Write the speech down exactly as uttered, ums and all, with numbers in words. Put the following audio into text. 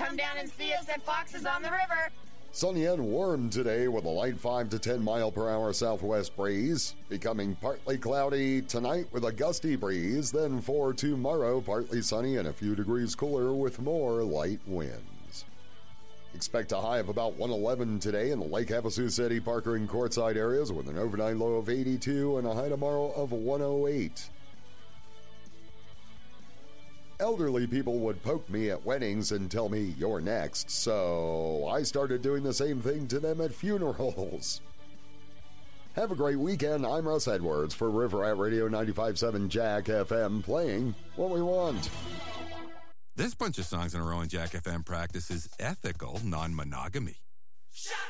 Come down and see us at Fox's on the River. Sunny and warm today with a light five to ten mile per hour southwest breeze. Becoming partly cloudy tonight with a gusty breeze. Then for tomorrow, partly sunny and a few degrees cooler with more light winds. Expect a high of about one eleven today in the Lake Havasu City, Parker, and Quartzsite areas with an overnight low of eighty-two and a high tomorrow of one oh eight. Elderly people would poke me at weddings and tell me, "You're next," so I started doing the same thing to them at funerals. Have a great weekend. I'm Russ Edwards for River Rat Radio ninety-five point seven Jack F M, playing what we want. This bunch of songs in a row in Jack F M practices ethical non-monogamy.